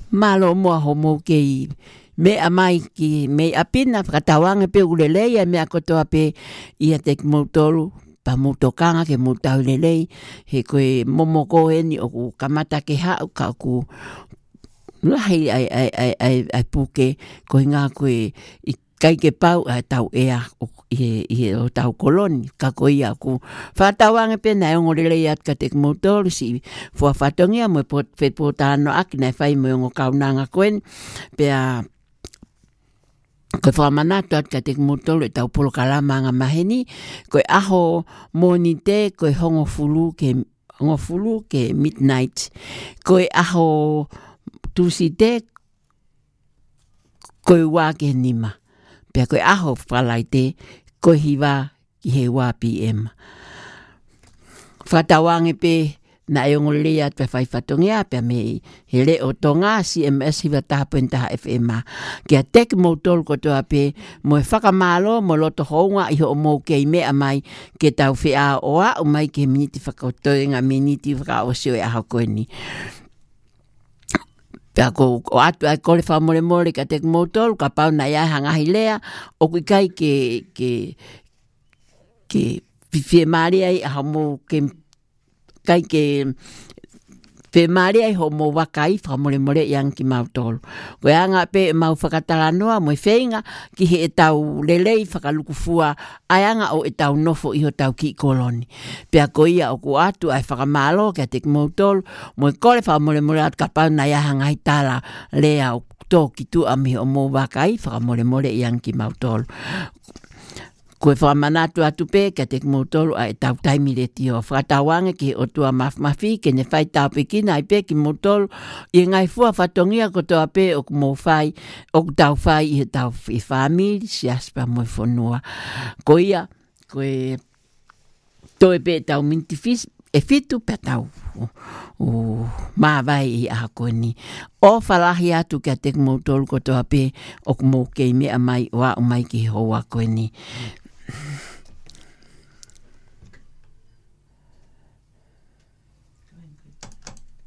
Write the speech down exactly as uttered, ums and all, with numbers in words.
malo mo homo ke me amai ki me apina whakatawanga pe ulelei me akotoa pe ia tek motolu pa motokanga ke motau lelei he koe momoko eni o ku kamata ke hau ka ku lahi ai ai ai ai ai puke koe ngā koe i kai ke pau a tau ea i i o tau koloni ka ko ia ku whatawange pe na o lelei at ka tek motolu si fua whatongia mo po fe po tano ak na fai mo ngo kaunanga koen pe a ko whamanato at ka tek motolu e tau polo kalama nga maheni koe aho moni te koe hongo fulu ke hongo fulu ke midnight koe aho tusi te koe wā ke nima pia koe aho whalai te koe hiwa ki he wā P M whatawange pe na e ongo lea te whai whatongia pia me he le o tonga C M S hiwa taha puentaha F M a kia tek motol kotoa pe mo e whakamalo mo loto hounga iho o mou kei mea mai ke tau whea oa o mai ke miniti whakautoenga miniti whakaosio e aho koe ni pia ko o atu ai kore wha more more ka tek motol ka pau na ia hangahi lea o kui kai ke ke ke pifie maari ai aho mou ke kai ke pe mare ai ho mo wakai fa more more yang ki mautol ko anga pe mau fakatala noa mo feinga ki he tau lelei fakalukufua ayanga o e tau nofo i ho tau ki koloni pe ko ia o ku atu ai fakamalo ke tek mautol mo kole fa more more at kapau na ya hanga itala lea o to ki tu ami o mo wakai fa more more yang ki mautol koe whamanatu atu pe ka tek motolu a e tau taimi le tio. Whakatawange ki o tua mafmafi ke ne whai tau pekina i pe ki motolu i ngai fua whatongia ko toa pe o mo whai o tau whai i he tau i whamiri si aspa mo i whanua. Ko ia koe toe pe tau minti fis e fitu pe tau o mawai i aha koe ni. O whalahi atu ka tek motolu ko toa pe o mo kei mea mai wa o mai ki hoa koe ni.